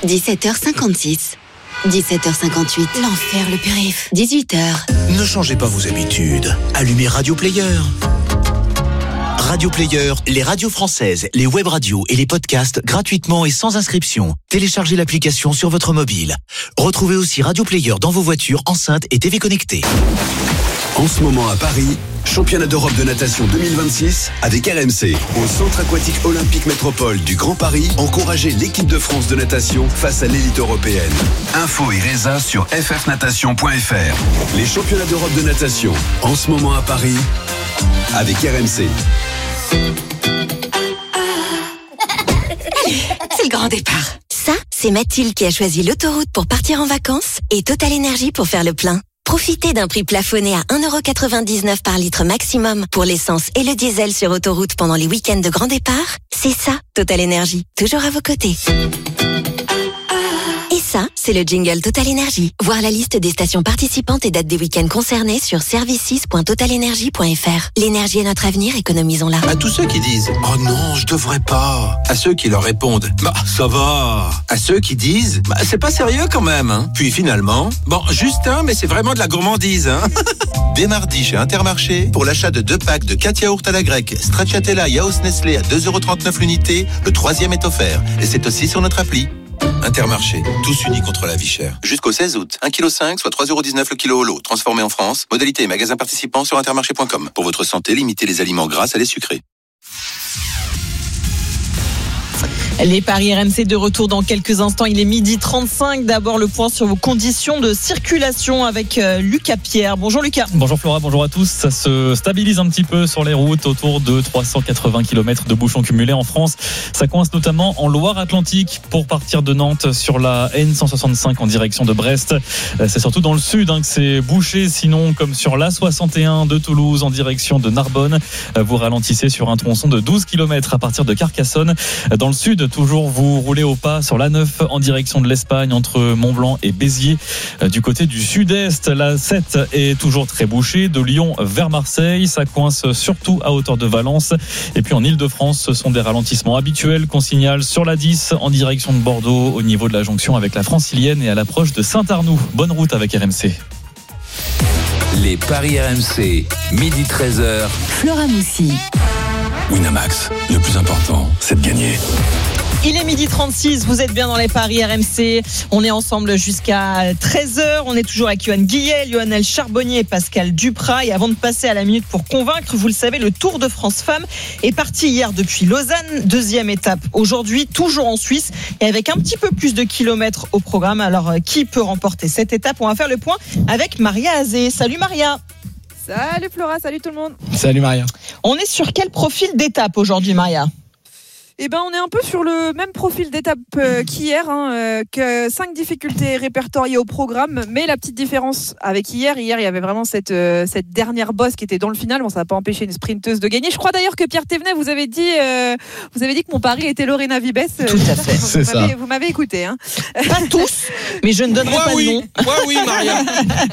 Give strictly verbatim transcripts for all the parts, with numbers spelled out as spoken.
dix-sept heures cinquante-six. dix-sept heures cinquante-huit. L'enfer, le périph'. dix-huit heures. Ne changez pas vos habitudes. Allumez Radio Player. Radio Player, les radios françaises, les web radios et les podcasts gratuitement et sans inscription. Téléchargez l'application sur votre mobile. Retrouvez aussi Radio Player dans vos voitures, enceintes et T V connectées. En ce moment à Paris, championnat d'Europe de natation deux mille vingt-six avec R M C. Au Centre aquatique olympique métropole du Grand Paris, encouragez l'équipe de France de natation face à l'élite européenne. Info et résa sur f f natation point f r. Les championnats d'Europe de natation, en ce moment à Paris, avec R M C. C'est le grand départ. Ça, c'est Mathilde qui a choisi l'autoroute pour partir en vacances et Total Énergie pour faire le plein. Profitez d'un prix plafonné à un euro quatre-vingt-dix-neuf par litre maximum pour l'essence et le diesel sur autoroute pendant les week-ends de grand départ. C'est ça, Total Énergie, toujours à vos côtés. Et ça, c'est le jingle Total Énergie. Voir la liste des stations participantes et dates des week-ends concernés sur services point total énergie point f r. L'énergie est notre avenir, économisons-la. À tous ceux qui disent « Oh non, je devrais pas ». À ceux qui leur répondent « Bah, ça va ». À ceux qui disent bah, « C'est pas sérieux quand même hein ». Puis finalement « Bon, juste un, mais c'est vraiment de la gourmandise hein ». Dès mardi chez Intermarché, pour l'achat de deux packs de quatre yaourts à la grecque, Stracciatella Yaourt Nestlé à deux euros trente-neuf l'unité, le troisième est offert. Et c'est aussi sur notre appli. Intermarché, tous unis contre la vie chère. Jusqu'au seize août, un virgule cinq kilos, soit trois euros dix-neuf le kilo au lot, transformé en France. Modalité et magasin participants sur intermarché point com. Pour votre santé, limitez les aliments gras à les sucrés. Les paris R M C de retour dans quelques instants. Il est midi trente-cinq. D'abord, le point sur vos conditions de circulation avec Lucas Pierre. Bonjour Lucas. Bonjour Flora, bonjour à tous. Ça se stabilise un petit peu sur les routes, autour de trois cent quatre-vingts kilomètres de bouchons cumulés en France. Ça coince notamment en Loire-Atlantique pour partir de Nantes sur la N cent soixante-cinq en direction de Brest. C'est surtout dans le sud hein, que c'est bouché. Sinon, comme sur l'A soixante et un de Toulouse en direction de Narbonne, vous ralentissez sur un tronçon de douze kilomètres à partir de Carcassonne. Dans le sud, toujours vous roulez au pas sur l'A neuf en direction de l'Espagne entre Mont-Blanc et Béziers. Du côté du sud-est, la sept est toujours très bouchée. De Lyon vers Marseille, ça coince surtout à hauteur de Valence. Et puis en Ile-de-France, ce sont des ralentissements habituels qu'on signale sur la dix en direction de Bordeaux au niveau de la jonction avec la Francilienne et à l'approche de Saint-Arnoux. Bonne route avec R M C. Les paris R M C, midi treize heures. Flora Moussi. Winamax, le plus important, c'est de gagner. Il est midi trente-six, vous êtes bien dans les paris R M C. On est ensemble jusqu'à treize heures. On est toujours avec Yoann Guillet, Lionel Charbonnier et Pascal Duprat. Et avant de passer à la minute pour convaincre, vous le savez, le Tour de France Femmes est parti hier depuis Lausanne. Deuxième étape aujourd'hui, toujours en Suisse et avec un petit peu plus de kilomètres au programme. Alors, qui peut remporter cette étape? On va faire le point avec Maria Azé. Salut Maria. Salut Flora, salut tout le monde. Salut Maria. On est sur quel profil d'étape aujourd'hui, Maria? Eh ben, on est un peu sur le même profil d'étape euh, qu'hier, hein, euh, que cinq difficultés répertoriées au programme, mais la petite différence avec hier, hier il y avait vraiment cette, euh, cette dernière bosse qui était dans le final. Bon, ça n'a pas empêché une sprinteuse de gagner. Je crois d'ailleurs que Pierre Thévenet, vous avez dit, euh, vous avez dit que mon pari était Lorena Vibes. Tout à fait, vous, c'est vous ça. M'avez, vous m'avez écouté, hein. Pas tous, mais je ne donnerai Moi pas oui, de nom. moi oui Maria.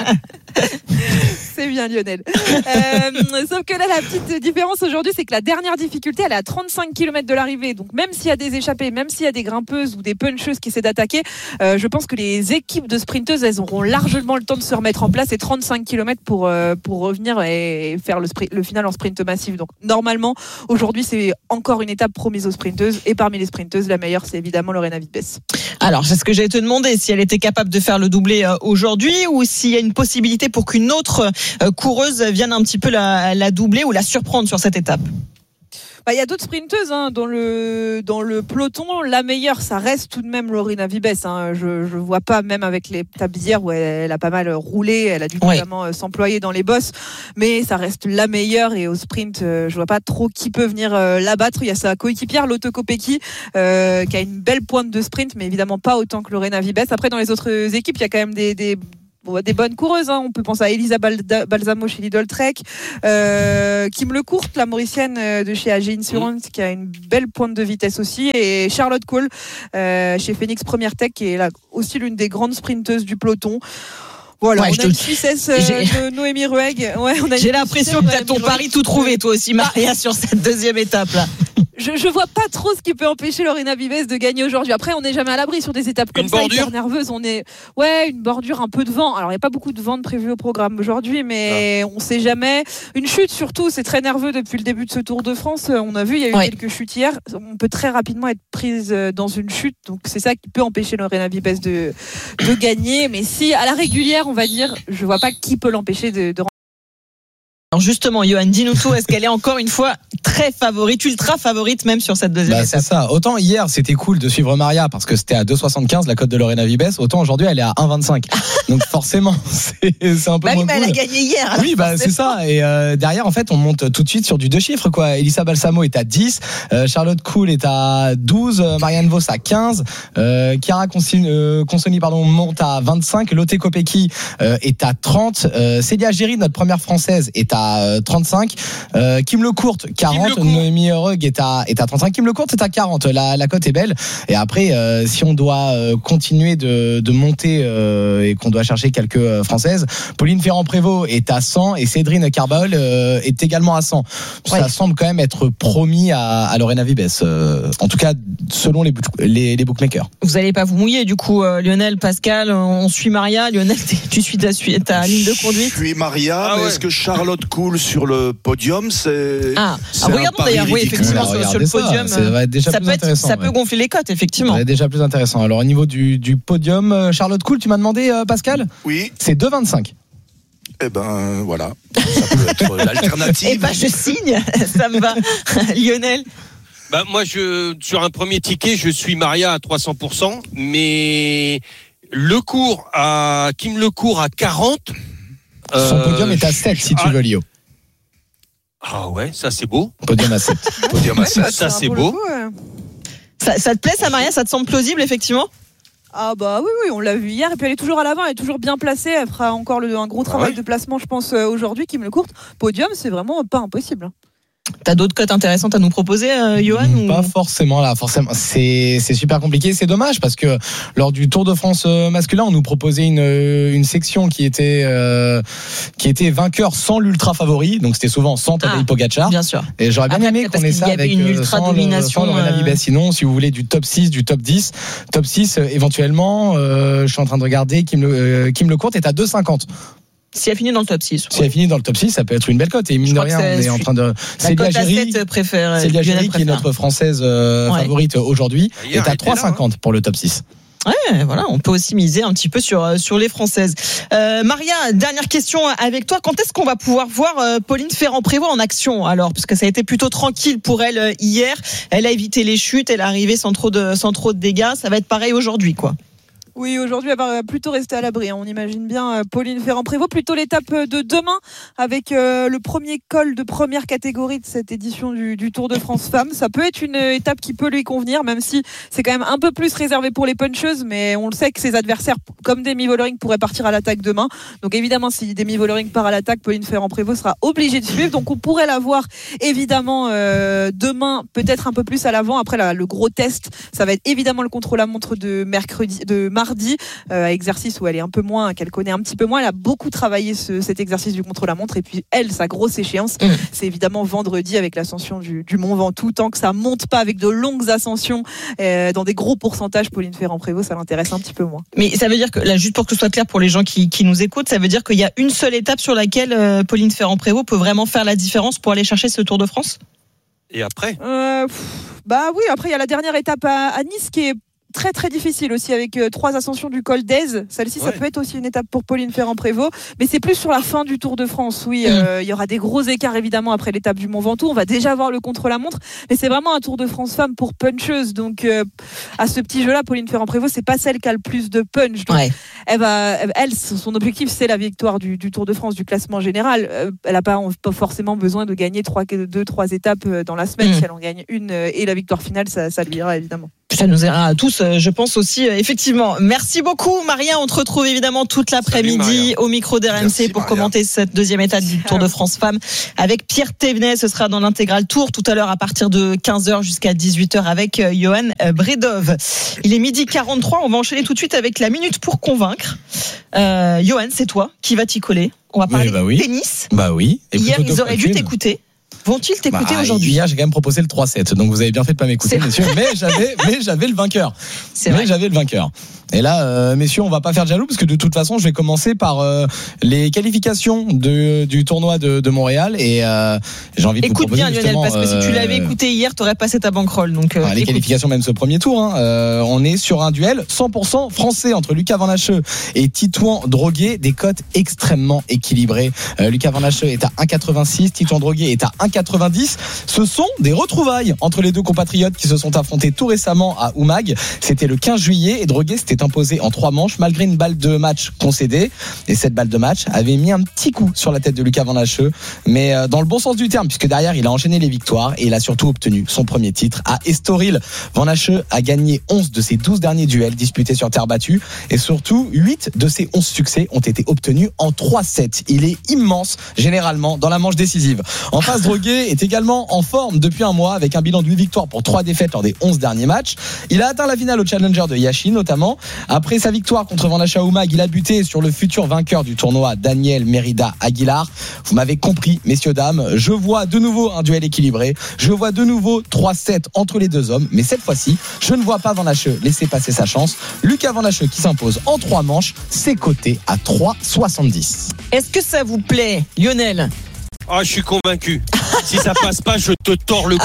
C'est bien Lionel. Euh, sauf que là, la petite différence aujourd'hui, c'est que la dernière difficulté, elle est à trente-cinq kilomètres de l'arrivée. Donc même s'il y a des échappées, même s'il y a des grimpeuses ou des puncheuses qui essaient d'attaquer, euh, je pense que les équipes de sprinteuses, elles auront largement le temps de se remettre en place et trente-cinq kilomètres pour, euh, pour revenir et faire le, sprint, le final en sprint massif. Donc normalement, aujourd'hui, c'est encore une étape promise aux sprinteuses. Et parmi les sprinteuses, la meilleure, c'est évidemment Lorena Vibes. Alors, c'est ce que j'allais te demander, si elle était capable de faire le doublé euh, aujourd'hui ou s'il y a une possibilité pour qu'une autre euh, coureuse vienne un petit peu la, la doubler ou la surprendre sur cette étape. Bah, y a d'autres sprinteuses hein, dans, le, dans le peloton. La meilleure, ça reste tout de même Lorena Vibes. Hein. Je ne vois pas, même avec les tablières où elle, elle a pas mal roulé, elle a dû oui. notamment euh, s'employer dans les bosses, mais ça reste la meilleure. Et au sprint, euh, je vois pas trop qui peut venir euh, la battre. Il y a sa coéquipière, Lotto Kopecky, euh, qui a une belle pointe de sprint, mais évidemment pas autant que Lorena Vibes. Après, dans les autres équipes, il y a quand même des... des des bonnes coureuses, hein. On peut penser à Elisa Balsamo chez Lidl Trek, euh, Kim Lecourt, la mauricienne de chez A G Insurance, mmh. qui a une belle pointe de vitesse aussi, et Charlotte Cole euh, chez Phoenix Première Tech, qui est là aussi l'une des grandes sprinteuses du peloton. Voilà, Ouais, on je a te- une Suissesse J'ai- de Noémie Rueg. Ouais, on a J'ai une l'impression Suissesse que tu as de ton Noémie pari Rueg. tout trouvé, toi aussi, Maria, sur cette deuxième étape-là. Je, je vois pas trop ce qui peut empêcher Lorena Vives de gagner aujourd'hui. Après, on n'est jamais à l'abri sur des étapes comme Une ça, bordure hyper nerveuses. On est, ouais, une bordure, un peu de vent. Alors, il n'y a pas beaucoup de vent de prévu au programme aujourd'hui, mais on sait jamais. Une chute, surtout, c'est très nerveux depuis le début de ce Tour de France. On a vu, il y a eu Ouais. quelques chutes hier. On peut très rapidement être prise dans une chute. Donc, c'est ça qui peut empêcher Lorena Vives de, de gagner. Mais si, à la régulière, on va dire, je vois pas qui peut l'empêcher de, de Alors justement, Johan, dis-nous tout. Est-ce qu'elle est encore une fois très favorite, ultra favorite même sur cette deuxième Bah, c'est étape? ça. Autant hier, c'était cool de suivre Maria parce que c'était à deux soixante-quinze la cote de Lorena Vives. Autant aujourd'hui, elle est à un vingt-cinq. Donc forcément, c'est, c'est un peu Bah oui, moins mais elle a cool. gagné hier. alors Oui, bah c'est ça. Et euh, derrière, en fait, on monte tout de suite sur du deux chiffres, quoi. Elisa Balsamo est à dix, euh, Charlotte Kool est à douze, euh, Marianne Vos à quinze, euh, Chiara Consoni, euh, Consoni pardon, monte à vingt-cinq, Lotte Kopecky euh, est à trente, euh, Célia Géry, notre première française, est à euh, trente-cinq, euh, Kim Lecourt quarante, Lecourt. Noémie Rugg est à est à trente-cinq, Kim Lecourt est à quarante. La la cote est belle. Et après, euh, si on doit euh, continuer de de monter euh, et qu'on doit chercher quelques euh, françaises, Pauline Ferrand-Prévot est à cent et Cédrine Carbaol euh, est également à cent. Ouais. Ça semble quand même être promis à, à Lorena Vives, euh, en tout cas selon les, book- les, les bookmakers. Vous allez pas vous mouiller du coup, euh, Lionel, Pascal, on suit Maria. Lionel, t'es- tu suis ta, su- ta ligne de conduite. Je suis Maria, Ah mais ouais. est-ce que Charlotte Kool sur le podium, c'est. Ah, c'est ah, un regardons pari d'ailleurs, oui, ridicule. effectivement, Voilà, sur, sur le regardez ça, podium, ça va être déjà ça plus peut, être, intéressant, ça ouais. peut gonfler les cotes, effectivement. C'est déjà plus intéressant. Alors au niveau du, du podium, euh, Charlotte Kool, tu m'as demandé, euh, Pascal, Oui, c'est deux vingt-cinq. eh ben voilà. Ça peut être l'alternative. Eh ben, je signe, ça me va. Lionel. Bah, moi, je, sur un premier ticket, je suis Maria à trois cents pour cent, mais Lecourt à, Kim Lecourt à quarante. Son euh, podium est à sept si tu ah, veux, Lio. Ah ouais, ça c'est beau. Podium à sept. Podium à sept. Ça un c'est pour le beau. coup, ouais. Ça, ça te plaît, ça, Maria? Ça te semble plausible, effectivement? Ah bah oui, oui, on l'a vu hier, et puis elle est toujours à l'avant, elle est toujours bien placée, elle fera encore le, un gros travail ouais. de placement, je pense, euh, aujourd'hui, Kim Lecourt. Podium, c'est vraiment pas impossible. T'as d'autres cotes intéressantes à nous proposer, euh, Johan? ou... Pas forcément là, forcément. C'est c'est super compliqué, c'est dommage parce que lors du Tour de France euh, masculin, on nous proposait une une section qui était euh, qui était vainqueur sans l'ultra favori, donc c'était souvent sans Tadej Ah, Pogacar. Bien sûr. Et j'aurais bien Après, aimé peut-être qu'on parce ait qu'il ça y avait avec une euh, ultra sans le- domination, sans Lorena euh, Vives. Sinon, si vous voulez du top six, du top dix, top six euh, éventuellement, euh, je suis en train de regarder, Kim, Le, euh, Kim Lecourt est à deux cinquante. Si elle finit dans le top six. Si elle finit dans le top six, ça peut être une belle cote. Et mine Je de crois rien, que on c'est- est en train de. La Célia cote à Géry, sept préfère. Célia Lionel Géry, qui est préfère. notre française euh, Ouais. favorite aujourd'hui, Hier, est elle à était trois là, cinquante pour le top six. Ouais, voilà, on peut aussi miser un petit peu sur, euh, sur les Françaises. Euh, Maria, dernière question avec toi. Quand est-ce qu'on va pouvoir voir euh, Pauline Ferrand-Prévot en action alors? Parce que ça a été plutôt tranquille pour elle euh, hier. Elle a évité les chutes, elle est arrivée sans trop de, sans trop de dégâts. Ça va être pareil aujourd'hui, quoi. Oui, aujourd'hui, elle va plutôt rester à l'abri. On imagine bien euh, Pauline Ferrand-Prévot. Plutôt l'étape de demain avec euh, le premier col de première catégorie de cette édition du, du Tour de France Femmes. Ça peut être une étape qui peut lui convenir, même si c'est quand même un peu plus réservé pour les puncheuses. Mais on le sait que ses adversaires, comme Demi Vollering, pourraient partir à l'attaque demain. Donc évidemment, si Demi Vollering part à l'attaque, Pauline Ferrand-Prévot sera obligée de suivre. Donc on pourrait la voir évidemment euh, demain, peut-être un peu plus à l'avant. Après, la, le gros test, ça va être évidemment le contre-la-montre de mercredi, de mardi. Euh, exercice où elle est un peu moins, qu'elle connaît un petit peu moins. Elle a beaucoup travaillé ce, cet exercice du contre-la-montre. Et puis elle, sa grosse échéance, mmh. c'est évidemment vendredi avec l'ascension du, du Mont Ventoux. Tant que ça monte pas avec de longues ascensions euh, dans des gros pourcentages, Pauline Ferrand-Prévot, ça l'intéresse un petit peu moins. Mais ça veut dire que là, juste pour que ce soit clair pour les gens qui, qui nous écoutent, ça veut dire qu'il y a une seule étape sur laquelle euh, Pauline Ferrand-Prévot peut vraiment faire la différence pour aller chercher ce Tour de France? Et après euh, pff, Bah oui, après il y a la dernière étape à, à Nice qui est très très difficile aussi avec euh, trois ascensions du col d'Aise. Celle-ci, ouais. Ça peut être aussi une étape pour Pauline Ferrand-Prévôt, mais c'est plus sur la fin du Tour de France. Oui, il mmh. euh, y aura des gros écarts évidemment après l'étape du Mont Ventoux. On va déjà voir le contre-la-montre, mais c'est vraiment un Tour de France femme pour puncheuse. Donc euh, à ce petit jeu-là, Pauline Ferrand-Prévôt, c'est pas celle qui a le plus de punch. Donc, ouais. elle va, elle, son objectif, c'est la victoire du, du Tour de France, du classement général. Euh, elle n'a pas, pas forcément besoin de gagner trois, deux, trois étapes dans la semaine. Mmh. Si elle en gagne une euh, et la victoire finale, ça, ça lui ira évidemment. Ça nous ira à tous, je pense aussi, effectivement. Merci beaucoup, Maria. On te retrouve évidemment toute l'après-midi au micro d'R M C Merci, pour Maria. Commenter cette deuxième étape du Tour de France Femmes avec Pierre Thévenet. Ce sera dans l'intégral Tour tout à l'heure à partir de quinze heures jusqu'à dix-huit heures avec Johan Bredov. Il est midi quarante-trois. On va enchaîner tout de suite avec la minute pour convaincre. Euh, Johan, c'est toi qui va t'y coller. On va parler bah oui. de tennis. Bah oui. Et hier, ils auraient dû t'écouter. Vont-ils t'écouter bah, aujourd'hui ? Hier, j'ai quand même proposé le trois sept, donc vous avez bien fait de pas m'écouter, c'est messieurs. Mais j'avais, mais j'avais le vainqueur. C'est mais vrai. j'avais le vainqueur. Et là, euh, messieurs, on va pas faire de jaloux parce que de toute façon, je vais commencer par euh, les qualifications de, du tournoi de, de Montréal et euh, j'ai envie de écoute vous proposer bien, Lionel, parce que si tu l'avais euh, écouté hier, t'aurais passé ta bankroll. Donc euh, ah, les qualifications, même ce premier tour. Hein, euh, on est sur un duel cent pour cent français entre Lucas Van Hacheux et Titouan Droguet, des cotes extrêmement équilibrées. Euh, Lucas Van Hacheux est à un virgule quatre-vingt-six, Titouan Droguet est à un virgule quatre-vingt-dix. Ce sont des retrouvailles entre les deux compatriotes qui se sont affrontés tout récemment à Oumag. C'était le quinze juillet et Droguet s'était imposé en trois manches malgré une balle de match concédée. Et cette balle de match avait mis un petit coup sur la tête de Lucas Van Hacheux, mais dans le bon sens du terme, puisque derrière il a enchaîné les victoires et il a surtout obtenu son premier titre à Estoril. Van Hacheux a gagné onze de ses douze derniers duels disputés sur terre battue et surtout huit de ses onze succès ont été obtenus en trois sets. Il est immense généralement dans la manche décisive. En face, Droguet est également en forme depuis un mois avec un bilan de huit victoires pour trois défaites lors des onze derniers matchs. Il a atteint la finale au Challenger de Yashin notamment. Après sa victoire contre Van Hacheux à Oumag, il a buté sur le futur vainqueur du tournoi, Daniel Merida Aguilar. Vous m'avez compris, messieurs, dames, je vois de nouveau un duel équilibré. Je vois de nouveau trois sets entre les deux hommes, mais cette fois-ci, je ne vois pas Van Hacheux laisser passer sa chance. Lucas Van Hacheux qui s'impose en trois manches, c'est coté à trois virgule soixante-dix. Est-ce que ça vous plaît, Lionel ? Ah, je suis convaincu. Si ça passe pas, je te tords le cou.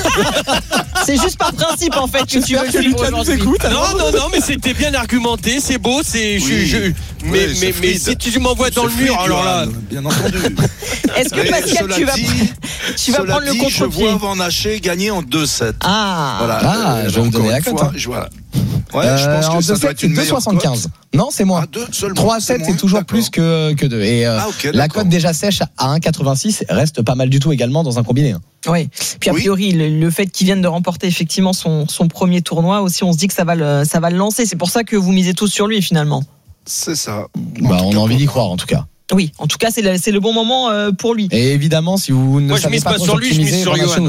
C'est juste par principe en fait que tu veux le suivre aujourd'hui. Non, non, non, mais c'était bien argumenté, c'est beau, c'est. Oui. Je, je, mais Oui, mais, mais si tu m'envoies dans le mur, alors là. Bien entendu. Est-ce que Pascal, tu vas, dit, tu vas prendre dit, le contre-pied ? Je vois Van Hacheux gagner en deux sept. Ah, voilà. Ah, euh, je vais vous donner la cote. Fois, je, voilà. Ouais, euh, je pense que en ça deux doit sept, être une c'est deux virgule soixante-quinze. Non, c'est moins. Ah, deux seulement. trois sept, c'est, c'est toujours d'accord. Plus que, que deux. Et euh, ah, okay, la cote déjà sèche à un virgule quatre-vingt-six reste pas mal du tout également dans un combiné. Hein. Oui. Puis a priori, oui. le, le fait qu'il vienne de remporter effectivement son, son premier tournoi aussi, on se dit que ça va le, ça va le lancer. C'est pour ça que vous misez tous sur lui finalement. C'est ça. Bah, on a envie d'y croire en tout cas. Oui, en tout cas, c'est le, c'est le bon moment euh, pour lui. Et évidemment, si vous ne Moi, savez je pas, pas sur, sur lui, qui je mise miser, sur Johan.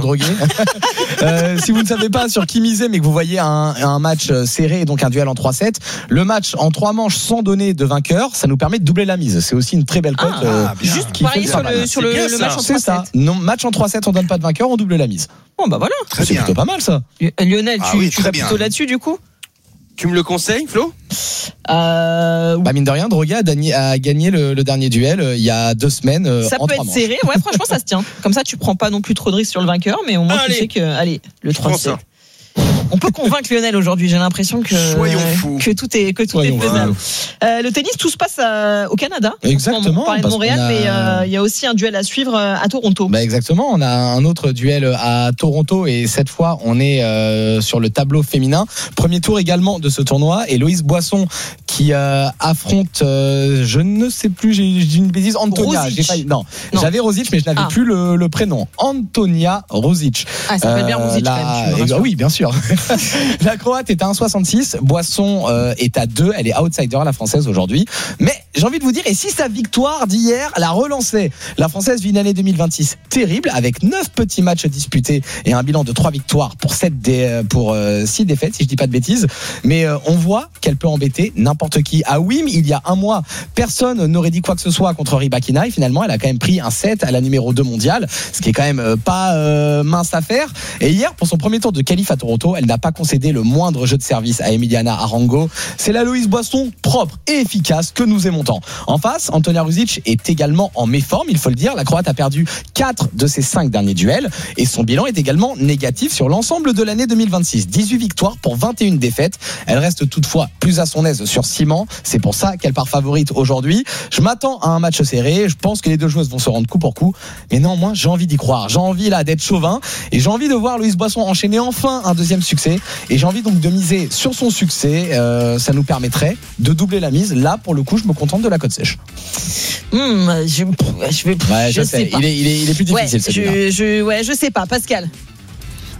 euh, si vous ne savez pas sur qui miser, mais que vous voyez un, un match serré et donc un duel en trois sept, le match en trois manches sans donner de vainqueur, ça nous permet de doubler la mise. C'est aussi une très belle cote. Ah, euh, juste qui parier sur le, sur le, le match en c'est trois sept. Ça. Non, match en trois sept, on donne pas de vainqueur, on double la mise. Bon, bah voilà. Très c'est bien. Plutôt pas mal ça. Lionel, ah, tu, oui, tu vas bien. plutôt là-dessus du coup ? Tu me le conseilles, Flo ? Euh... Bah mine de rien, Droguet a, gagné, a gagné le, le dernier duel euh, il y a deux semaines. Euh, ça en peut être manches. serré, ouais, franchement ça se tient. Comme ça, tu prends pas non plus trop de risques sur le vainqueur, mais au moins allez. Tu sais que, allez, le trois sept. On peut convaincre Lionel aujourd'hui. J'ai l'impression que euh, que tout est que tout Soyons est faisable. Euh, le tennis, tout se passe à, au Canada. Exactement. On parlait de Montréal, a... mais il euh, y a aussi un duel à suivre à Toronto. Bah exactement. On a un autre duel à Toronto et cette fois, on est euh, sur le tableau féminin. Premier tour également de ce tournoi et Loïse Boisson qui euh, affronte, euh, je ne sais plus, j'ai, j'ai une bêtise, Antonia. J'ai failli, non, non, j'avais Rosic, mais je n'avais ah. plus le, le prénom. Antonia Rosic. Ah, ça s'appelle euh, bien Rosic. La... quand même, oui, bien sûr. La Croate est à un virgule soixante-six, Boisson euh, est à deux, elle est outsider la Française aujourd'hui. Mais j'ai envie de vous dire, et si sa victoire d'hier la relançait, la Française vit une année deux mille vingt-six terrible avec neuf petits matchs disputés et un bilan de trois victoires pour sept dé, pour euh, six défaites si je dis pas de bêtises. Mais euh, on voit qu'elle peut embêter n'importe qui. À Wim, il y a un mois, personne n'aurait dit quoi que ce soit contre Rybakina et finalement elle a quand même pris un set à la numéro deux mondiale, ce qui est quand même euh, pas euh, mince à faire. Et hier, pour son premier tour de qualif à Toronto, elle n'a pas concédé le moindre jeu de service à Emiliana Arango. C'est la Loïse Boisson propre et efficace que nous aimons tant. En face, Antonia Rosic est également en méforme, il faut le dire. La Croate a perdu quatre de ses cinq derniers duels et son bilan est également négatif sur l'ensemble de l'année deux mille vingt-six. dix-huit victoires pour vingt et une défaites. Elle reste toutefois plus à son aise sur ciment. C'est pour ça qu'elle part favorite aujourd'hui. Je m'attends à un match serré. Je pense que les deux joueuses vont se rendre coup pour coup. Mais non, moi, j'ai envie d'y croire. J'ai envie là d'être chauvin et j'ai envie de voir Loïse Boisson enchaîner enfin un deuxième succès. Et j'ai envie donc de miser sur son succès. Euh, ça nous permettrait de doubler la mise. Là, pour le coup, je me contente de la cote sèche. Mmh, je, je vais. Ouais, je je sais. sais pas. Il est, il est, il est plus difficile. Ouais, je, je, ouais, je sais pas, Pascal.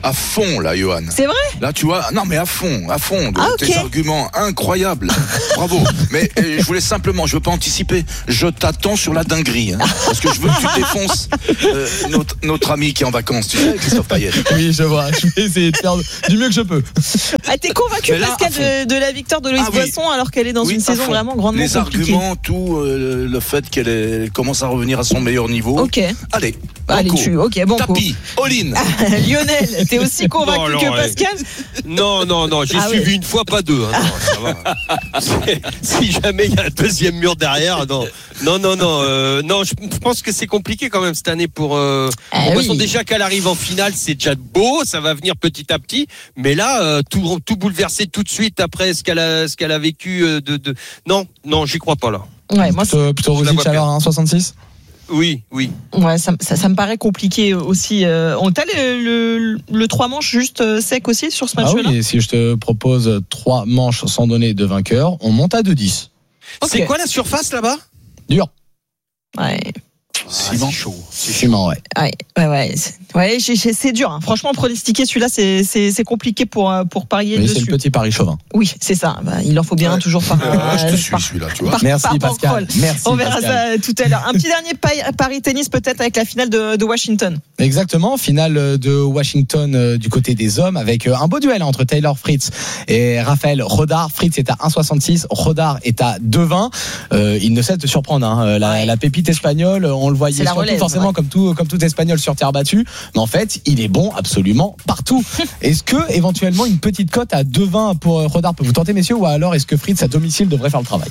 à fond, là, Johan. C'est vrai? Là, tu vois, non, mais à fond, à fond. De, Ah, tes okay. arguments incroyables. Bravo. Mais euh, je voulais simplement, je veux pas anticiper, je t'attends sur la dinguerie. Hein, parce que je veux que tu défonces euh, notre, notre ami qui est en vacances, tu sais, Christophe Payet. Oui, je vois. Je vais essayer de faire du mieux que je peux. Ah, t'es convaincu, là, Pascal, de, de la victoire de Loïs Ah, oui. Boisson alors qu'elle est dans Oui, une saison fond. vraiment grandement Les compliquée. arguments, tout, euh, le fait qu'elle est- elle commence à revenir à son meilleur niveau. Ok. Allez, Allez, banco. tu, ok, bon. Tapis, all-in. Lionel, t'es aussi convaincu Non, alors, que ouais. Pascal? Non, non, non, j'ai Ah suivi oui. une fois, pas deux. Hein, non, ça va. Si jamais il y a un deuxième mur derrière, non, non, non, non, euh, non. Je pense que c'est compliqué quand même cette année pour. Euh, Ah pour oui. Boisson. Déjà qu'elle arrive en finale, c'est déjà beau, ça va venir petit à petit. Mais là, euh, tout, tout bouleversé tout de suite après ce qu'elle a, ce qu'elle a vécu. euh, De, de... Non, non, j'y crois pas là. Ouais, moi, Plutôt, plutôt Je la Rosic vois alors, hein, soixante-six. Oui, oui. ouais, ça, ça, ça me paraît compliqué aussi. Euh, on t'a le, le, le trois manches juste euh, sec aussi sur ce Ah match-là? oui, et si je te propose trois manches sans donner de vainqueur, on monte à deux dix. Ok. C'est quoi la surface là-bas? Dur. Ouais. Ciment. chaud. Ciment, ouais. Ouais, ouais, ouais, c'est, ouais, j'ai- j'ai- c'est dur. Hein. Franchement, pronostiquer celui-là, c'est, c'est, c'est compliqué pour, euh, pour parier Mais c'est dessus. le petit Paris Chauvin. Oui, c'est ça. Bah, il en faut bien Ouais. toujours par. Euh, je te euh, suis par- celui-là, tu vois. par- Merci par Pascal. bankroll. Merci On verra Pascal. ça tout à l'heure. Un petit dernier pa- pari tennis peut-être avec la finale de, de Washington. Exactement, finale de Washington euh, du côté des hommes avec euh, un beau duel entre Taylor Fritz et Raphaël Rodard. Fritz est à un soixante-six, Rodard est à deux vingt. Euh, il ne cesse de surprendre, hein. La, Ouais. la pépite espagnole, on le voyait C'est la surtout relève, forcément ouais. comme tout comme tout espagnol sur terre battue, mais en fait, il est bon absolument partout. Est-ce que éventuellement une petite cote à deux vingt pour euh, Rodard peut vous tenter, messieurs, ou alors est-ce que Fritz à domicile devrait faire le travail?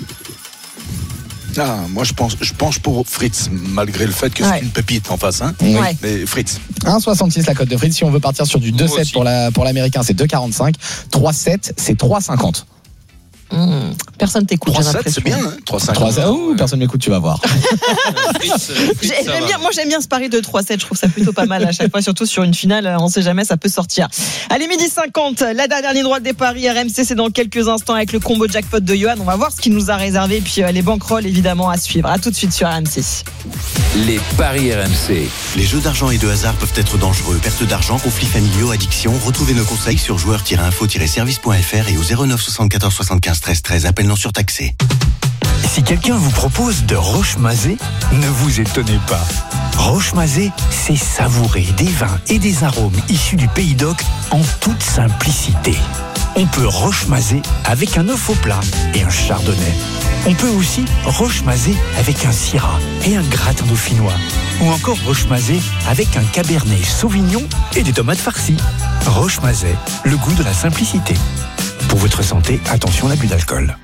Ah, moi, je pense, je penche pour Fritz, malgré le fait que Ouais. c'est une pépite en face. Hein. Oui. Ouais. Mais Fritz. un soixante-six la cote de Fritz. Si on veut partir sur du Moi deux sept aussi. pour la pour l'américain, c'est deux quarante-cinq. trois sept, c'est trois cinquante. Mmh. Personne t'écoute, trois j'ai sept, l'impression. c'est bien, hein. trois cinq. trois sept. Oh, personne m'écoute, tu vas voir. Fritz, euh, Fritz, J'ai- ça j'aime va. bien, moi j'aime bien ce pari de trois sept, je trouve ça plutôt pas mal à chaque fois, surtout sur une finale, on sait jamais, ça peut sortir. Allez, midi cinquante, la dernière ligne droite des paris R M C, c'est dans quelques instants avec le combo jackpot de Johan, on va voir ce qu'il nous a réservé, et puis euh, les banquerolles évidemment à suivre. À tout de suite sur R M C. Les paris R M C. Les jeux d'argent et de hasard peuvent être dangereux. Perte d'argent, conflits familiaux, addiction. Retrouvez nos conseils sur joueurs tiret info tiret service point f r et au zéro neuf soixante-quatorze soixante-quinze treize treize. Appel non surtaxé. Si quelqu'un vous propose de Roche-Mazé, ne vous étonnez pas. Roche-Mazé, c'est savourer des vins et des arômes issus du Pays d'Oc en toute simplicité. On peut Roche-Mazé avec un œuf au plat et un chardonnay. On peut aussi Roche-Mazé avec un syrah et un gratin dauphinois. Ou encore Roche-Mazé avec un cabernet sauvignon et des tomates farcies. Roche-Mazé, le goût de la simplicité. Pour votre santé, attention à l'abus d'alcool.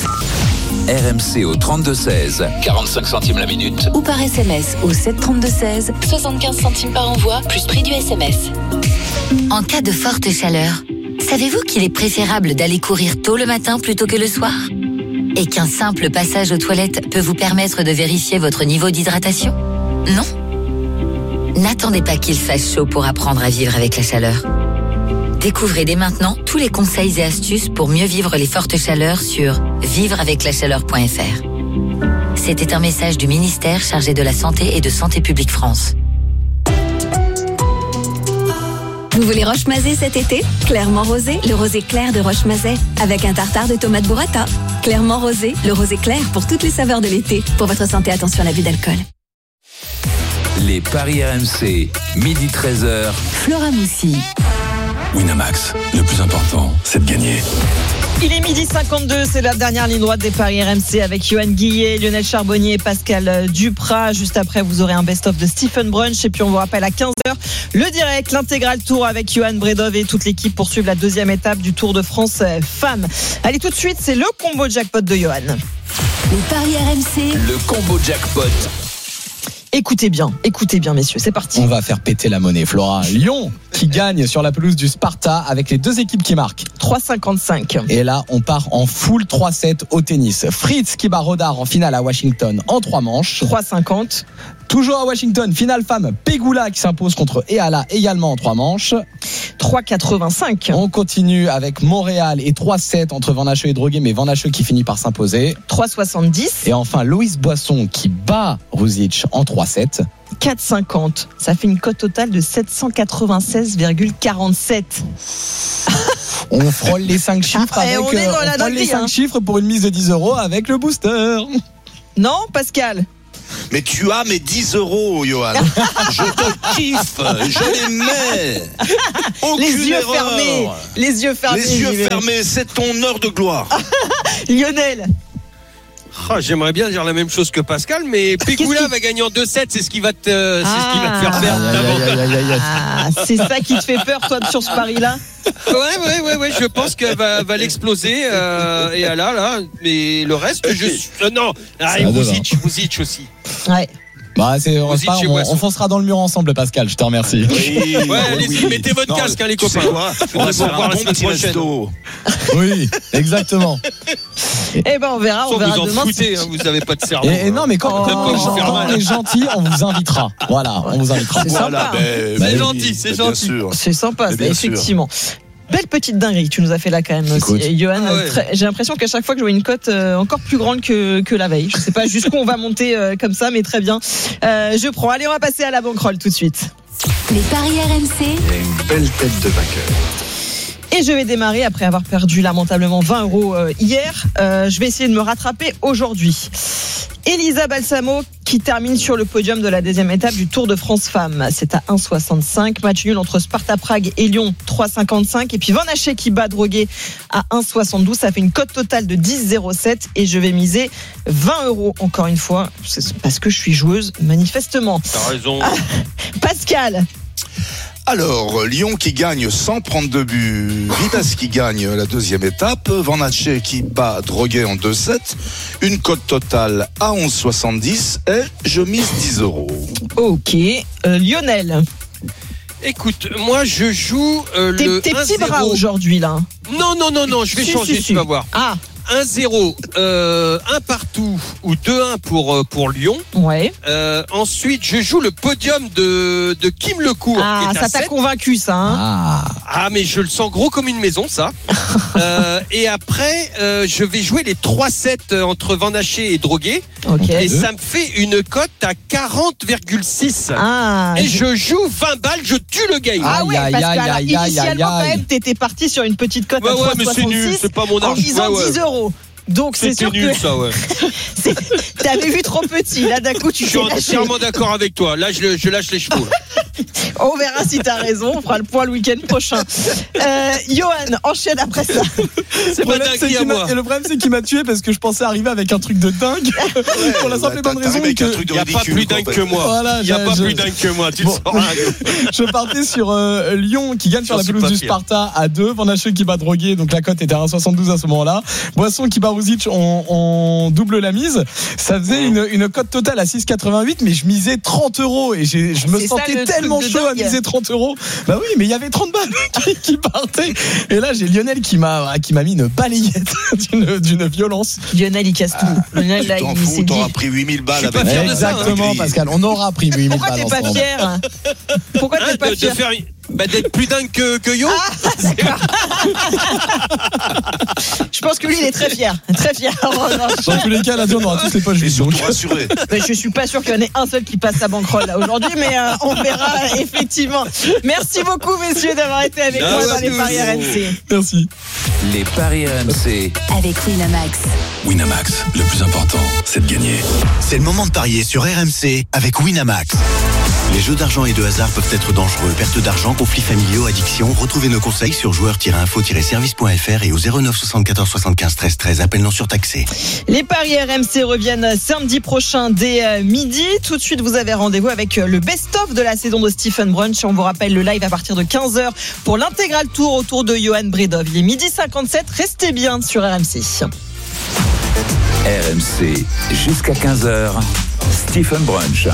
R M C au trente-deux seize, quarante-cinq centimes la minute. Ou par S M S au sept trente-deux seize, soixante-quinze centimes par envoi, plus prix du S M S. En cas de forte chaleur, savez-vous qu'il est préférable d'aller courir tôt le matin plutôt que le soir ? Et qu'un simple passage aux toilettes peut vous permettre de vérifier votre niveau d'hydratation ? Non ? N'attendez pas qu'il fasse chaud pour apprendre à vivre avec la chaleur. Découvrez dès maintenant tous les conseils et astuces pour mieux vivre les fortes chaleurs sur vivre avec la chaleur point f r. C'était un message du ministère chargé de la Santé et de Santé publique France. Vous voulez Roche-Mazé cet été ? Clairement rosé, le rosé clair de Roche-Mazé, avec un tartare de tomates burrata. Clairement rosé, le rosé clair pour toutes les saveurs de l'été. Pour votre santé, attention à l'abus d'alcool. Les paris R M C, midi treize heures. Flora Moussi. Winamax, le plus important, c'est de gagner. Il est midi cinquante-deux, c'est la dernière ligne droite des paris R M C avec Johan Guillet, Lionel Charbonnier et Pascal Duprat. Juste après, vous aurez un best-of de Stephen Brunch. Et puis, on vous rappelle à quinze heures, le direct, l'intégral tour avec Johan Bredov et toute l'équipe pour suivre la deuxième étape du Tour de France Femmes. Allez, tout de suite, c'est le combo jackpot de Johan. Les paris R M C. Le combo jackpot. Écoutez bien, écoutez bien, messieurs, c'est parti. On va faire péter la monnaie, Flora. Lyon qui gagne sur la pelouse du Sparta avec les deux équipes qui marquent. trois cinquante-cinq. Et là, on part en full trois sept au tennis. Fritz qui bat Rodard en finale à Washington en trois manches. trois cinquante. Toujours à Washington, finale femme, Pegula qui s'impose contre Eala également en trois manches. trois quatre-vingt-cinq. On continue avec Montréal et trois sept entre Van Hacheux et Droguet, mais Van Hacheux qui finit par s'imposer. trois soixante-dix. Et enfin, Loïs Boisson qui bat Ruzic en trois sept. quatre cinquante. Ça fait une cote totale de sept cent quatre-vingt-seize virgule quarante-sept. On frôle les cinq chiffres Ah, avec on est dans euh, la on frôle les dinguerie, cinq hein. chiffres pour une mise de dix euros avec le booster. Non, Pascal? Mais tu as mes dix euros, Johan. Je te kiffe, je les mets. Aucune Les yeux erreur. fermés. Les yeux fermés. Les yeux j'y vais. fermés, c'est ton heure de gloire. Lionel. Ah, j'aimerais bien dire la même chose que Pascal, mais Pegula qui- va gagner en deux sept, c'est ce qui va te, euh, c'est ce qui va te faire Ah. perdre. Aïe, aïe, aïe, aïe, aïe. Ah, c'est ça qui te fait peur, toi, sur ce pari-là? Ouais, ouais, ouais, ouais, je pense qu'elle va, va l'exploser, euh, et elle a là, mais le reste, je suis, euh, non, ah, Ça et va Vuzic, Vuzic aussi. Ouais. Bah, c'est, on, Vous c'est pas- dites chez on, Boisson. on foncera dans le mur ensemble, Pascal. Je te remercie. Oui, Ouais, allez-y, mettez votre Non, casque, hein, les tu sais copains. quoi Je On va voudrais se vous faire revoir un la bon semaine petit prochaine. resto. Oui, exactement. Eh ben, on verra, on Vous verra en demain. foutez, hein, vous avez pas de cerveau. Et, et non, mais quand, Oh. quand on est gen- quand on est gentil, on vous invitera. Voilà, on vous invitera. C'est Voilà, sympa. ben, Bah C'est oui, gentil, c'est bien gentil. sûr. C'est sympa, Mais ça, bien sûr. effectivement. Belle petite dinguerie que tu nous as fait là quand même Écoute. aussi. Et Johan, Ah ouais. très- j'ai l'impression qu'à chaque fois que je vois une cote euh, encore plus grande que, que la veille. Je sais pas jusqu'où on va monter euh, comme ça, mais très bien. Euh, je prends. Allez, on va passer à la banquerolle tout de suite. Les paris R M C. Il y a une belle tête de vainqueur. Et je vais démarrer après avoir perdu lamentablement vingt euros euh, hier. Euh, je vais essayer de me rattraper aujourd'hui. Elisa Balsamo qui termine sur le podium de la deuxième étape du Tour de France Femmes. C'est à un virgule soixante-cinq. Match nul entre Sparta Prague et Lyon, trois virgule cinquante-cinq. Et puis Van Haché qui bat Droguet à un virgule soixante-douze. Ça fait une cote totale de dix virgule zéro sept. Et je vais miser vingt euros encore une fois. C'est parce que je suis joueuse, manifestement. T'as raison. Pascal. Alors, Lyon qui gagne sans prendre de but, Vitas qui gagne la deuxième étape, Van Haché qui bat Droguet en deux sept, une cote totale à onze virgule soixante-dix et je mise dix euros. Ok. Euh, Lionel. Écoute, moi je joue euh, Tes, le tes un petits zéro. bras aujourd'hui là. Non, non, non, non, je vais Si, changer, si, si. tu vas voir. Ah, un zéro, euh, un partout ou deux un pour, euh, pour Lyon. ouais. Euh, ensuite, je joue le podium de, de Kim Lecourt. Ah, qui est à ça t'a sept. convaincu ça, hein? Ah, Ah, mais je le sens gros comme une maison, ça. euh, et après, euh, je vais jouer les trois sept entre Van Haché et Droguet. Ok. Et ça me fait une cote à quarante virgule six. Ah, Et je joue vingt balles, je tue le game. Ah ouais, Aïe, parce aïe, que alors, aïe, aïe, initialement aïe, quand aïe. même t'étais parti sur une petite cote Ouais, à ouais, trois mais c'est nul, soixante-six c'est pas mon en argent. misant Ouais, ouais. dix euros. Donc c'est C'était sûr nul, que ça, ouais. c'est- t'avais vu trop petit. Là d'un coup tu Je suis t'es lâché. entièrement d'accord avec toi. Là, je, je lâche les chevaux. là. On verra si t'as raison. On fera le point le week-end prochain. Euh, Johan, enchaîne après ça. C'est Le pas problème, c'est dingue à qu'il m'a- moi. et le problème, c'est qu'il m'a tué parce que je pensais arriver avec un truc de dingue. Pour la simple et bah, bonne t'as- raison t'arrives avec un que truc de Il n'y a pas ridicule, plus quoi, dingue en que fait. moi. Voilà, Il n'y a je- pas je- plus dingue que moi. Tu Bon. te sens rien. je partais sur euh, Lyon qui gagne sur J'en la suis pelouse pas du fier. Sparta à deux, Van Haché qui bat Droguet, donc la cote était à un virgule soixante-douze à ce moment-là. Boisson qui bat Ruzic, on, on double la mise. Ça faisait une, une cote totale à six virgule quatre-vingt-huit, mais je misais trente euros et j'ai- je me C'est ça, sentais le truc tellement de chaud à dingue. miser trente euros. Bah oui, mais il y avait trente balles qui, qui partaient. Et là, j'ai Lionel qui m'a qui m'a mis une balayette d'une d'une violence. Lionel il casse tout. Lionel là Tu t'en il fous, s'est dit. t'auras pris huit mille balles Je suis avec pas fier de ça, Exactement, hein. Pascal. On aura pris huit mille Pourquoi balles t'es pas ensemble. fier? Pourquoi Hein, t'es pas de, de fier? faire, bah, d'être plus dingue que, que Yo. Je pense que lui il est très fier. Très fier. en revanche. Dans tous les cas, là, on aura tous les poches Et vides. surtout donc. rassuré. Mais je suis pas sûr qu'il y en ait un seul qui passe sa banquerolle là aujourd'hui, mais euh, on verra effectivement. Merci beaucoup messieurs d'avoir été avec Ah, moi ouais, dans les c'est paris bon. R M C. Merci. Les paris R M C. Avec Winamax. Winamax, le plus important, c'est de gagner. C'est le moment de parier sur R M C avec Winamax. Les jeux d'argent et de hasard peuvent être dangereux. Perte d'argent, conflits familiaux, addiction. Retrouvez nos conseils sur joueurs tiret info tiret service point f r et au zéro neuf soixante-quatorze soixante-quinze treize treize. Appel non surtaxé. Les paris R M C reviennent samedi prochain dès euh, midi. Tout de suite, vous avez rendez-vous avec euh, le best-of de la saison de Stephen Brunch. On vous rappelle le live à partir de quinze heures pour l'intégral tour autour de Johan Bredov. Il est midi cinquante-sept. Restez bien sur R M C. R M C, jusqu'à quinze heures. Stephen Brunch.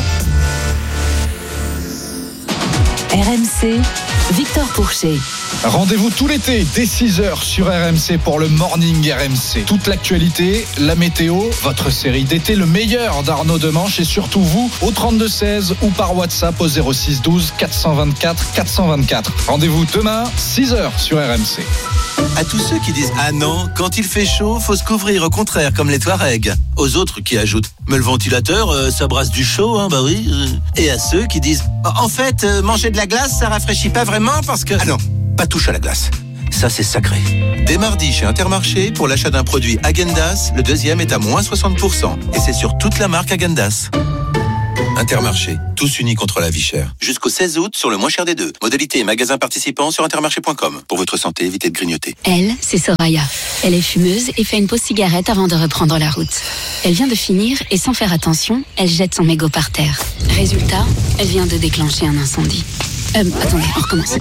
R M C, Victor Pourchet. Rendez-vous tout l'été dès six heures sur R M C pour le Morning R M C. Toute l'actualité, la météo, votre série d'été, le meilleur d'Arnaud Demanche et surtout vous au trente-deux seize ou par WhatsApp au zéro six douze quatre cent vingt-quatre quatre cent vingt-quatre. Rendez-vous demain six heures sur R M C. À tous ceux qui disent « Ah non, quand il fait chaud, faut se couvrir, au contraire, comme les Touaregs ». Aux autres qui ajoutent « Mais le ventilateur, euh, ça brasse du chaud, hein, bah oui. » Et à ceux qui disent « En fait, euh, manger de la glace, ça rafraîchit pas vraiment parce que… » Ah non, pas touche à la glace. Ça, c'est sacré. Dès mardi, chez Intermarché, pour l'achat d'un produit Häagen-Dazs, le deuxième est à moins soixante pour cent. Et c'est sur toute la marque Häagen-Dazs. Intermarché, tous unis contre la vie chère. Jusqu'au seize août, sur le moins cher des deux. Modalité et magasins participants sur intermarché point com. Pour votre santé, évitez de grignoter. Elle, c'est Soraya. Elle est fumeuse et fait une pause cigarette avant de reprendre la route. Elle vient de finir et sans faire attention, elle jette son mégot par terre. Résultat, elle vient de déclencher un incendie. Euh, attendez, on recommence.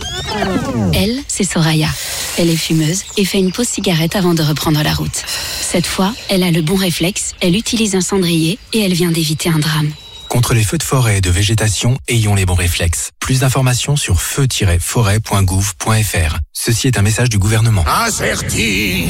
Elle, c'est Soraya. Elle est fumeuse et fait une pause cigarette avant de reprendre la route. Cette fois, elle a le bon réflexe, elle utilise un cendrier et elle vient d'éviter un drame. Contre les feux de forêt et de végétation, ayons les bons réflexes. Plus d'informations sur feu tiret forêt point gouv point f r. Ceci est un message du gouvernement. Acerti,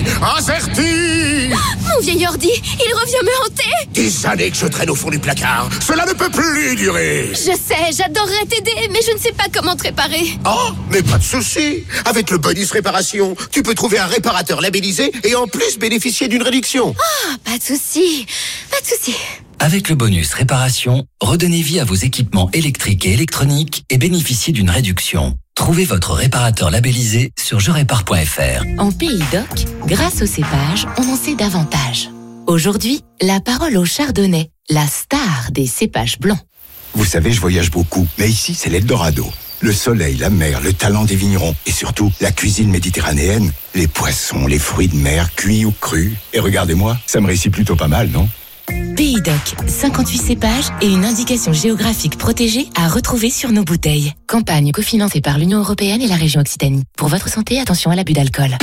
Acerti. Mon vieil ordi, il revient me hanter. Des années que je traîne au fond du placard. Cela ne peut plus durer. Je sais, j'adorerais t'aider, mais je ne sais pas comment te réparer. Oh, mais pas de souci. Avec le bonus réparation, tu peux trouver un réparateur labellisé et en plus bénéficier d'une réduction. Ah, oh, pas de souci, pas de souci. Avec le bonus réparation, redonnez vie à vos équipements électriques et électroniques et bénéficiez d'une réduction. Trouvez votre réparateur labellisé sur je répare point f r. En Pays d'Oc, grâce au cépage, on en sait davantage. Aujourd'hui, la parole au chardonnay, la star des cépages blancs. Vous savez, je voyage beaucoup, mais ici, c'est l'Eldorado. Le soleil, la mer, le talent des vignerons et surtout la cuisine méditerranéenne, les poissons, les fruits de mer, cuits ou crus. Et regardez-moi, ça me réussit plutôt pas mal, non ? Pays d'Oc, cinquante-huit cépages et une indication géographique protégée à retrouver sur nos bouteilles. Campagne cofinancée par l'Union européenne et la région Occitanie. Pour votre santé, attention à l'abus d'alcool.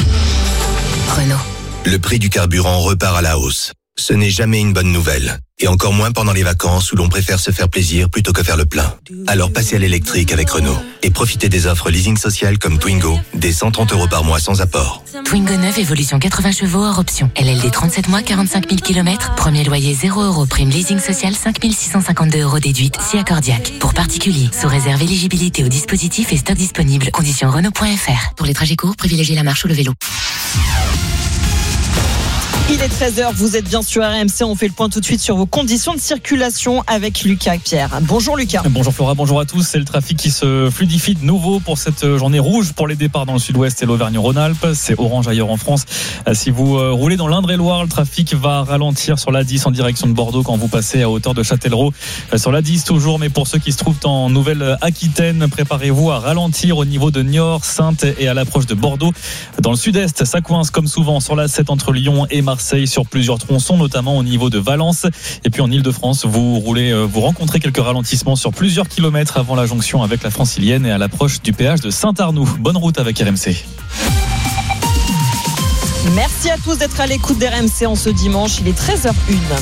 Renault. Le prix du carburant repart à la hausse. Ce n'est jamais une bonne nouvelle. Et encore moins pendant les vacances où l'on préfère se faire plaisir plutôt que faire le plein. Alors passez à l'électrique avec Renault. Et profitez des offres leasing social comme Twingo, des cent trente euros par mois sans apport. Twingo neuf, évolution quatre-vingts chevaux hors option. L L D trente-sept mois, quarante-cinq mille kilomètres. Premier loyer zéro euros. Prime leasing social cinq mille six cent cinquante-deux euros déduite. Si accordiaque. Pour particuliers, sous réserve éligibilité au dispositif et stock disponible. Conditions Renault point f r. Pour les trajets courts, privilégiez la marche ou le vélo. Il est treize heures, vous êtes bien sur R M C, on fait le point tout de suite sur vos conditions de circulation avec Lucas et Pierre. Bonjour Lucas. Bonjour Flora, bonjour à tous. C'est le trafic qui se fluidifie de nouveau pour cette journée rouge pour les départs dans le sud-ouest et l'Auvergne-Rhône-Alpes. C'est orange ailleurs en France. Si vous roulez dans l'Indre-et-Loire, le trafic va ralentir sur l'A dix en direction de Bordeaux quand vous passez à hauteur de Châtellerault. Sur l'A dix toujours, mais pour ceux qui se trouvent en Nouvelle-Aquitaine, préparez-vous à ralentir au niveau de Niort, Saintes et à l'approche de Bordeaux. Dans le sud-est, ça coince comme souvent sur l'A sept entre Lyon et Marseille. Marseille sur plusieurs tronçons, notamment au niveau de Valence. Et puis en Ile-de-France, vous roulez, vous rencontrez quelques ralentissements sur plusieurs kilomètres avant la jonction avec la Francilienne et à l'approche du péage de Saint-Arnoux. Bonne route avec R M C. Merci à tous d'être à l'écoute d'R M C en ce dimanche. Il est treize heures une.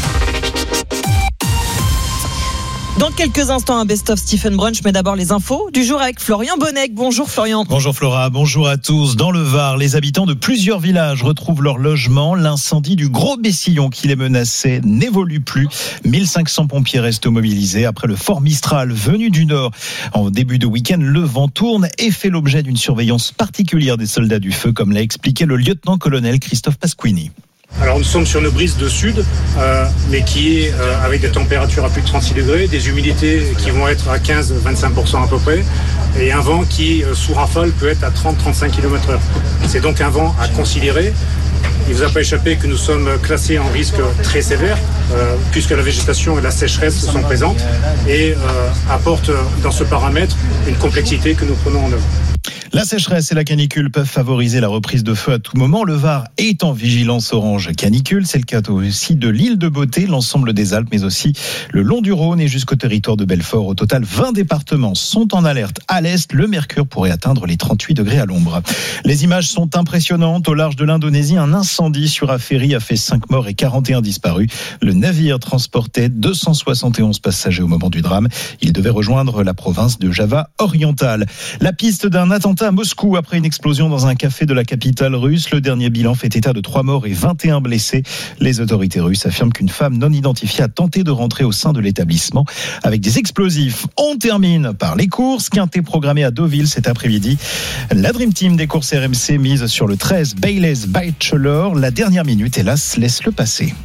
Dans quelques instants, un best-of Stephen Brunch, mais d'abord les infos du jour avec Florian Bonnec. Bonjour Florian. Bonjour Flora, bonjour à tous. Dans le Var, les habitants de plusieurs villages retrouvent leur logement. L'incendie du Gros Bessillon qui les menaçait n'évolue plus. mille cinq cents pompiers restent mobilisés. Après le fort Mistral venu du nord en début de week-end, le vent tourne et fait l'objet d'une surveillance particulière des soldats du feu, comme l'a expliqué le lieutenant-colonel Christophe Pasquini. Alors nous sommes sur une brise de sud, euh, mais qui est euh, avec des températures à plus de trente-six degrés, des humidités qui vont être à quinze à vingt-cinq pour cent à peu près, et un vent qui, euh, sous rafale, peut être à trente à trente-cinq kilomètres heure. C'est donc un vent à considérer. Il ne vous a pas échappé que nous sommes classés en risque très sévère, euh, puisque la végétation et la sécheresse sont présentes, et euh, apportent dans ce paramètre une complexité que nous prenons en œuvre. La sécheresse et la canicule peuvent favoriser la reprise de feu à tout moment. Le Var est en vigilance orange canicule. C'est le cas aussi de l'île de Beauté, l'ensemble des Alpes, mais aussi le long du Rhône et jusqu'au territoire de Belfort. Au total, vingt départements sont en alerte à l'est. Le mercure pourrait atteindre les trente-huit degrés à l'ombre. Les images sont impressionnantes. Au large de l'Indonésie, un incendie sur un ferry a fait cinq morts et quarante et un disparus. Le navire transportait deux cent soixante et onze passagers au moment du drame. Il devait rejoindre la province de Java orientale. La piste d'un attentat à Moscou après une explosion dans un café de la capitale russe. Le dernier bilan fait état de trois morts et vingt et un blessés. Les autorités russes affirment qu'une femme non identifiée a tenté de rentrer au sein de l'établissement avec des explosifs. On termine par les courses. Quintet programmé à Deauville cet après-midi. La Dream Team des courses R M C mise sur le treize Bayless Bachelor. La dernière minute, hélas, laisse le passer.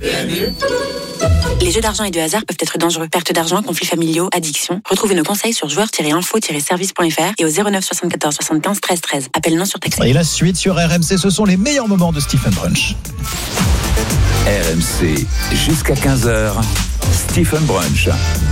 Les jeux d'argent et de hasard peuvent être dangereux. Perte d'argent, conflits familiaux, addiction. Retrouvez nos conseils sur joueurs tiret info tiret service point f r et au zéro neuf soixante-quatorze soixante-quinze treize treize. Appel non surtaxé. Et la suite sur R M C, ce sont les meilleurs moments de Stephen Brunch. R M C, jusqu'à quinze heures, Stephen Brunch.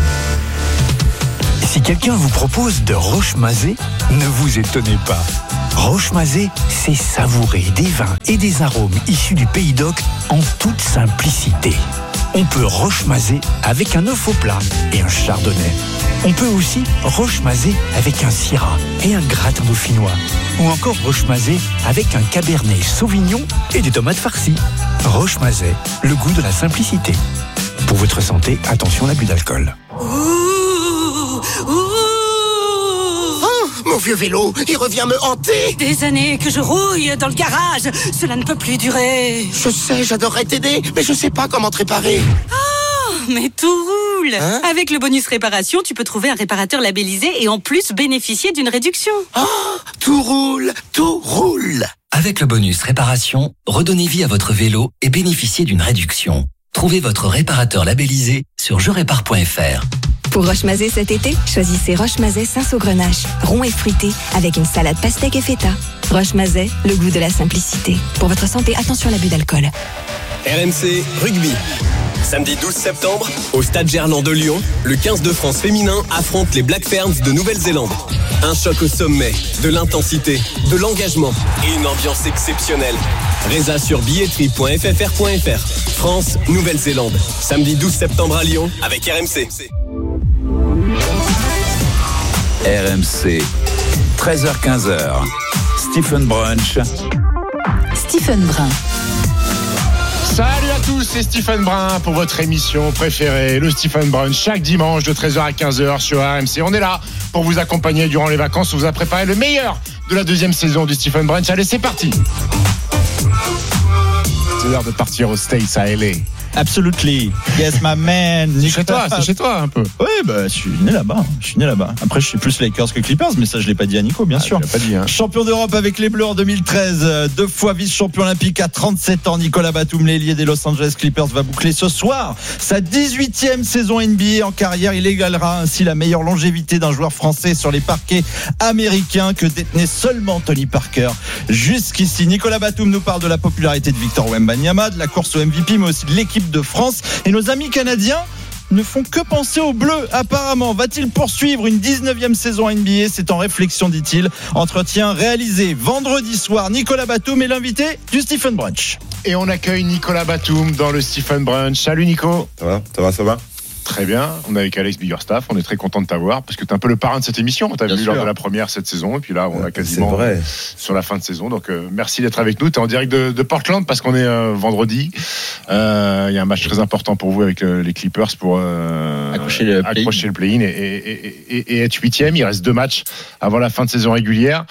Si quelqu'un vous propose de Roche-Mazé, ne vous étonnez pas. Roche-Mazé, c'est savourer des vins et des arômes issus du Pays d'Oc en toute simplicité. On peut Roche-Mazé avec un œuf au plat et un chardonnay. On peut aussi Roche-Mazé avec un syrah et un gratin dauphinois. Ou encore Roche-Mazé avec un cabernet sauvignon et des tomates farcies. Roche-Mazé, le goût de la simplicité. Pour votre santé, attention à l'abus d'alcool. Mon vieux vélo, il revient me hanter. Des années que je rouille dans le garage. Cela ne peut plus durer. Je sais, j'adorerais t'aider, mais je sais pas comment te réparer. Oh, mais tout roule. Hein? Avec le bonus réparation, tu peux trouver un réparateur labellisé et en plus bénéficier d'une réduction. Oh, tout roule, tout roule. Avec le bonus réparation, redonnez vie à votre vélo et bénéficiez d'une réduction. Trouvez votre réparateur labellisé sur je répare point f r. Pour Roche-Mazé cet été, choisissez Roche-Mazé Saint-Saugrenache, rond et fruité, avec une salade pastèque et feta. Roche-Mazé, le goût de la simplicité. Pour votre santé, attention à l'abus d'alcool. R M C Rugby. Samedi douze septembre, au Stade Gerland de Lyon, le quinze de France féminin affronte les Black Ferns de Nouvelle-Zélande. Un choc au sommet, de l'intensité, de l'engagement et une ambiance exceptionnelle. Résa sur billetterie point f f r point f r. France, Nouvelle-Zélande. Samedi douze septembre à Lyon avec R M C. R M C, treize heures quinze. Stephen Brunch. Stephen Brun. Salut à tous, c'est Stephen Brun pour votre émission préférée, le Stephen Brun, chaque dimanche de treize heures à quinze heures sur R M C. On est là pour vous accompagner durant les vacances. On vous a préparé le meilleur de la deuxième saison du Stephen Brun. Allez, c'est parti. C'est l'heure de partir aux States, à L A. Absolutely. Yes, my man. C'est chez toi, c'est chez toi un peu. Oui, bah, je suis né là-bas. Je suis né là-bas. Après, je suis plus Lakers que Clippers, mais ça, je l'ai pas dit à Nico, bien ah, sûr. Je l'ai pas dit, hein. Champion d'Europe avec les Bleus en deux mille treize, deux fois vice-champion olympique à trente-sept ans. Nicolas Batum, l'ailier des Los Angeles Clippers, va boucler ce soir sa dix-huitième saison N B A en carrière. Il égalera ainsi la meilleure longévité d'un joueur français sur les parquets américains que détenait seulement Tony Parker. Jusqu'ici, Nicolas Batum nous parle de la popularité de Victor Wembanyama, de la course au M V P, mais aussi de l'équipe de France. Et nos amis canadiens ne font que penser aux Bleus, apparemment. Va-t-il poursuivre une dix-neuvième saison N B A? C'est en réflexion, dit-il. Entretien réalisé vendredi soir. Nicolas Batum est l'invité du Stephen Brunch. Et on accueille Nicolas Batum dans le Stephen Brunch. Salut Nico. Ça va, ça va, ça va. Très bien, on est avec Alex Biggerstaff, on est très content de t'avoir parce que tu es un peu le parrain de cette émission. On t'a vu lors de la première cette saison et puis là on a quasiment vrai. sur la fin de saison. Donc euh, merci d'être avec nous. Tu es en direct de, de Portland parce qu'on est euh, vendredi. Il euh, y a un match très important pour vous avec euh, les Clippers pour euh, accrocher le play-in, accrocher le play-in et, et, et, et, et être huitième. Il reste deux matchs avant la fin de saison régulière.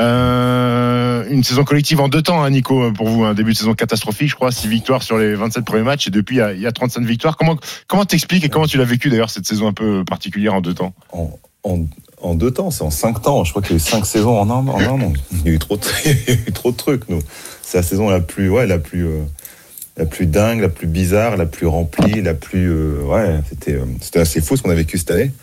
Euh, une saison collective en deux temps, hein, Nico, pour vous. Un début de saison catastrophique, je crois, six victoires sur les vingt-sept premiers matchs et depuis il y a, il y a trente-cinq victoires. Comment comment t'expliques et comment tu l'as vécu d'ailleurs cette saison un peu particulière en deux temps? En, en, en deux temps, c'est en cinq temps. Je crois qu'il y a eu cinq saisons en un, en un an. Il y a eu trop de, il y a eu trop de trucs. Nous, c'est la saison la plus, ouais, la plus, euh, la plus dingue, la plus bizarre, la plus remplie, la plus, euh, ouais, c'était, euh, c'était assez fou ce qu'on a vécu cette année.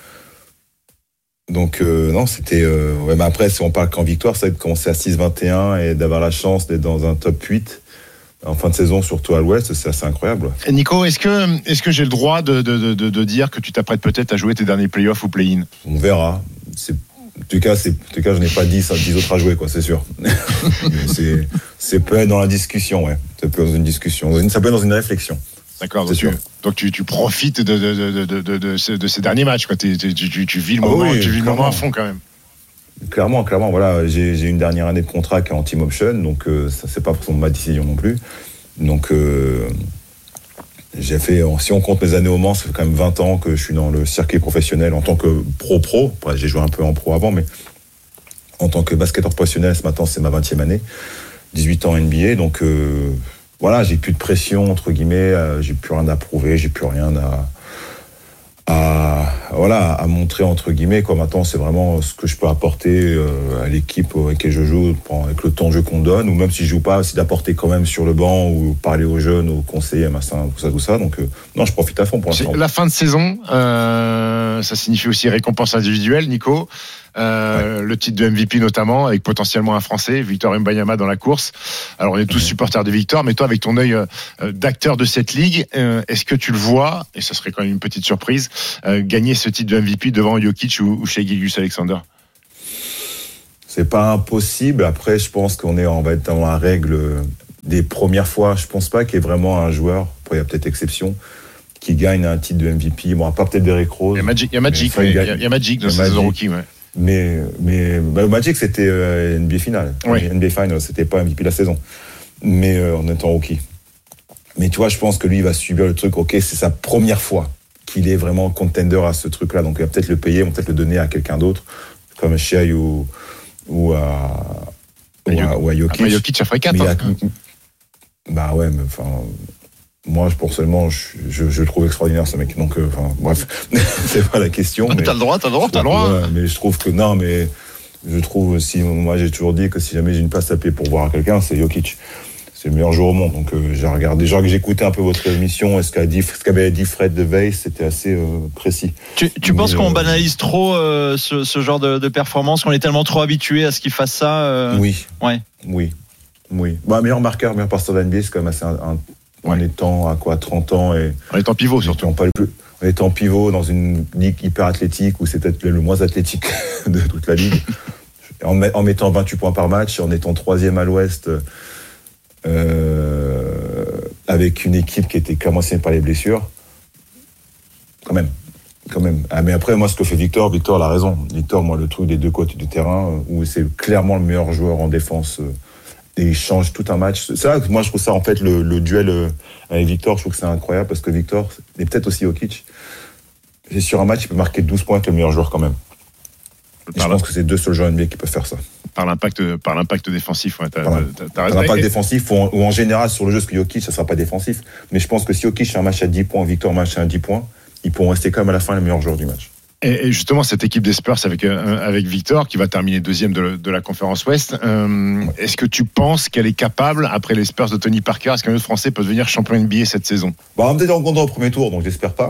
Donc euh, non, c'était, euh, ouais, mais après, si on parle qu'en victoire, ça va être de commencer à six vingt et un et d'avoir la chance d'être dans un top huit. En fin de saison, surtout à l'Ouest, c'est assez incroyable. Et Nico, est-ce que, est-ce que j'ai le droit de, de, de, de dire que tu t'apprêtes peut-être à jouer tes derniers playoffs ou play-in? On verra. C'est, en, tout cas, c'est, en tout cas, je n'ai pas dix, dix autres à jouer, quoi, c'est sûr. c'est, c'est peut être dans la discussion, ouais. Ça peut être dans une discussion. Ça peut être dans une réflexion. D'accord, donc, tu, donc tu, tu profites de, de, de, de, de, de, ces, de ces derniers matchs, quoi. Tu, tu, tu, tu vis le moment, ah oui, tu vis le moment à fond quand même. Clairement, clairement, voilà, j'ai, j'ai une dernière année de contrat qui est en team option, donc euh, ça c'est pas forcément ma décision non plus. Donc euh, j'ai fait, si on compte mes années au Mans, ça fait quand même vingt ans que je suis dans le circuit professionnel en tant que pro-pro. J'ai joué un peu en pro avant, mais en tant que basketteur professionnel. Ce matin, c'est ma vingtième année, dix-huit ans N B A, donc euh, voilà, j'ai plus de pression entre guillemets, euh, j'ai plus rien à prouver, j'ai plus rien à à voilà à montrer entre guillemets quoi. Maintenant c'est vraiment ce que je peux apporter euh, à l'équipe avec laquelle je joue avec le temps de jeu qu'on donne, ou même si je joue pas, c'est d'apporter quand même sur le banc ou parler aux jeunes, aux conseillers, machin, tout ça tout ça. Donc euh, non, je profite à fond pour l'instant. C'est la fin de saison, euh, ça signifie aussi récompense individuelle, Nico. Euh, ouais. Le titre de M V P notamment, avec potentiellement un Français, Victor Wembanyama dans la course. Alors on est tous ouais. supporters de Victor, mais toi avec ton œil euh, d'acteur de cette ligue, euh, est-ce que tu le vois, et ça serait quand même une petite surprise, euh, gagner ce titre de M V P devant Jokic ou, ou Shai Gilgeous-Alexander? C'est pas impossible. Après, je pense qu'on est, on va être dans la règle des premières fois. Je pense pas qu'il y ait vraiment un joueur, après il y a peut-être exception, qui gagne un titre de M V P. Bon, pas peut-être Derrick Rose. Il y a Magic, il y a Magic, il y a, il y a Magic dans cette saison rookie, ouais. Mais, mais bah, le Magic, c'était euh, N B A Finale. Oui. N B A Final, c'était pas M V P de la saison. Mais euh, en étant rookie. Mais tu vois, je pense que lui, il va subir le truc. Ok, c'est sa première fois qu'il est vraiment contender à ce truc-là. Donc, il va peut-être le payer, on va peut-être le donner à quelqu'un d'autre, comme Shai ou, ou à, ou à, ou à Jokic. Après, Jokic, ça ferait quatre. Hein. A, bah ouais, mais enfin... Moi, personnellement, je, je, je le trouve extraordinaire, ce mec. Donc, euh, enfin, bref, c'est pas la question. Mais... T'as le droit, t'as le droit, t'as le droit. Ouais, mais je trouve que non, mais je trouve aussi. Moi, j'ai toujours dit que si jamais j'ai une place à payer pour voir quelqu'un, c'est Jokic. C'est le meilleur joueur au monde. Donc, euh, j'ai regardé, genre que j'ai écouté un peu votre émission. Est-ce qu'a dit, ce qu'avait dit Fred de Veille, c'était assez euh, précis. Tu, tu mais, penses qu'on euh, banalise trop euh, ce, ce genre de, de performance, qu'on est tellement trop habitué à ce qu'il fasse ça euh... Oui. Ouais. Oui. Oui. Bah, meilleur marqueur, meilleur passeur de la N B A, c'est quand même assez un, un en étant à quoi trente ans et en étant pivot surtout, pas le plus, en étant pivot dans une ligue hyper athlétique où c'est peut-être le moins athlétique de toute la ligue, en, en mettant vingt-huit points par match, en étant troisième à l'Ouest, euh, avec une équipe qui était clairement signée par les blessures, quand même, quand même. Ah, mais après moi ce que fait Victor, Victor a raison. Victor, moi le truc des deux côtés du terrain où c'est clairement le meilleur joueur en défense. Et il change tout un match. C'est là que moi je trouve ça en fait le, le duel avec Victor, je trouve que c'est incroyable parce que Victor, et peut-être aussi Jokic, et sur un match il peut marquer douze points avec le meilleur joueur quand même. Et je pense que c'est deux seuls joueurs N B A qui peuvent faire ça. Par l'impact, par l'impact défensif, ouais, t'as, par, t'as, t'as par l'impact et... défensif ou en, ou en général sur le jeu, parce que Jokic ça sera pas défensif. Mais je pense que si Jokic fait un match à dix points, Victor un match à dix points, ils pourront rester quand même à la fin les meilleurs joueurs du match. Et justement, cette équipe des Spurs avec, euh, avec Victor, qui va terminer deuxième de, de la conférence Ouest, euh, ouais. Est-ce que tu penses qu'elle est capable, après les Spurs de Tony Parker, est-ce qu'un autre Français peut devenir champion N B A cette saison? Bah, on va peut-être rencontrer au premier tour, donc j'espère pas.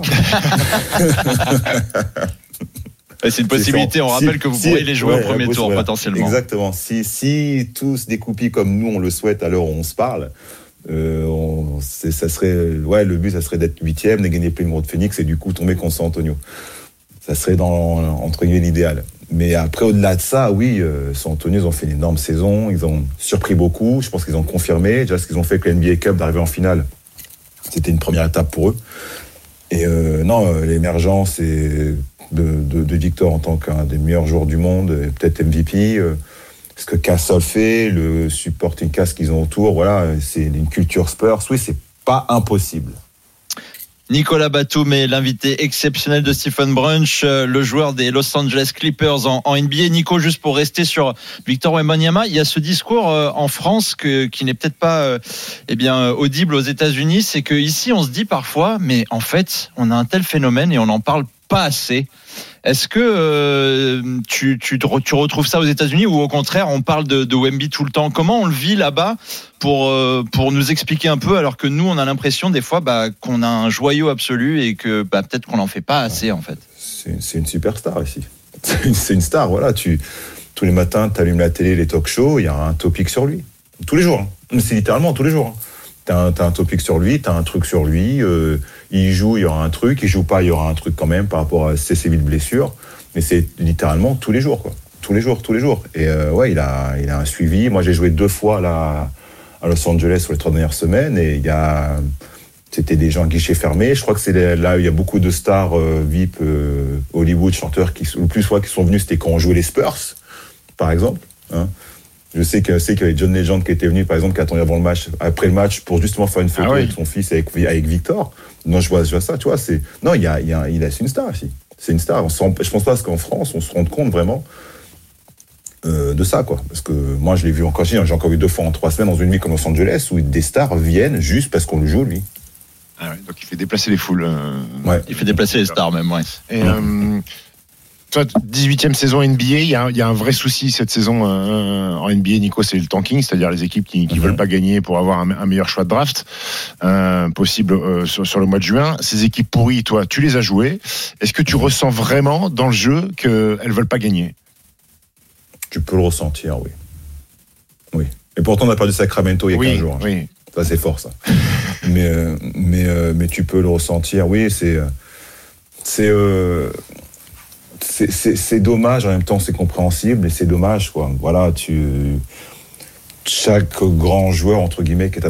C'est une possibilité, on rappelle si, que vous si, pourriez les jouer ouais, au premier tour, voilà. Potentiellement. Exactement. Si, si tous découpés comme nous, on le souhaite, à l'heure où on se parle, euh, on, c'est, ça serait, ouais, le but, ça serait d'être huitième, de gagner plein de Phoenix et du coup tomber contre San Antonio. Ça serait dans, entre guillemets, l'idéal. Mais après, au-delà de ça, oui, euh, San Antonio, ils ont fait une énorme saison. Ils ont surpris beaucoup. Je pense qu'ils ont confirmé. Déjà, ce qu'ils ont fait avec le N B A Cup, d'arriver en finale, c'était une première étape pour eux. Et euh, non, euh, l'émergence de, de, de Victor en tant qu'un des meilleurs joueurs du monde, et peut-être M V P, euh, ce que Castle fait, le supporting cast qu'ils ont autour, voilà, c'est une culture Spurs. Oui, c'est pas impossible. Nicolas Batum est l'invité exceptionnel de Stephen Brunch, le joueur des Los Angeles Clippers en, en N B A. Nico, juste pour rester sur Victor Wembanyama, il y a ce discours euh, en France que, qui n'est peut-être pas euh, eh bien, audible aux États-Unis, c'est qu'ici on se dit parfois, mais en fait, on a un tel phénomène et on n'en parle pas assez. Est-ce que euh, tu, tu, tu retrouves ça aux États-Unis ou au contraire on parle de, de Wemby tout le temps? Comment on le vit là-bas pour, euh, pour nous expliquer un peu, alors que nous on a l'impression des fois bah, qu'on a un joyau absolu et que bah, peut-être qu'on n'en fait pas assez en fait. C'est, c'est une superstar ici. C'est une, c'est une star, voilà. Tu, tous les matins tu allumes la télé, les talk shows, il y a un topic sur lui. Tous les jours. Hein. C'est littéralement tous les jours. Hein. T'as un, t'as un topic sur lui, t'as un truc sur lui, euh, il joue, il y aura un truc, il joue pas, il y aura un truc quand même par rapport à ses sévices de blessures, mais c'est littéralement tous les jours, quoi. Tous les jours, tous les jours. Et euh, ouais, il a, il a un suivi. Moi, j'ai joué deux fois là, à Los Angeles sur les trois dernières semaines, et il y a, c'était des gens à guichet fermé. Je crois que c'est là où il y a beaucoup de stars euh, V I P, euh, Hollywood, chanteurs, qui, le plus fois qui sont venus, c'était quand on jouait les Spurs, par exemple, hein. Je sais que c'est qu'il y avait John Legend qui était venu, par exemple, qui attendait avant le match, après le match, pour justement faire une photo ah oui. avec son fils, avec, avec Victor. Non, je vois, je vois ça, tu vois. C'est non, il y a, il y a, il a, c'est une star ici. C'est une star. On sent, je pense pas qu'en France, on se rende compte vraiment euh, de ça, quoi. Parce que moi, je l'ai vu encore, j'ai encore vu deux fois en trois semaines dans une ville comme Los Angeles où des stars viennent juste parce qu'on le joue, lui. Ah ouais, donc il fait déplacer les foules. Euh... Ouais. Il fait déplacer les stars même, ouais. Et euh, toi, dix-huitième saison N B A, il y a, y a un vrai souci cette saison euh, en N B A, Nico, c'est le tanking, c'est-à-dire les équipes qui, qui mm-hmm. veulent pas gagner pour avoir un, un meilleur choix de draft euh, possible euh, sur, sur le mois de juin. Ces équipes pourries, toi, tu les as jouées. Est-ce que tu ressens vraiment dans le jeu qu'elles veulent pas gagner? Tu peux le ressentir, oui. Oui. Et pourtant, on a perdu Sacramento il y a oui, quinze jours. Oui. Ça, c'est fort, ça. mais, euh, mais, euh, mais tu peux le ressentir. Oui, c'est, c'est, euh, c'est, c'est, c'est dommage. En même temps, c'est compréhensible et c'est dommage, quoi. Voilà, tu, chaque grand joueur, entre guillemets, qui est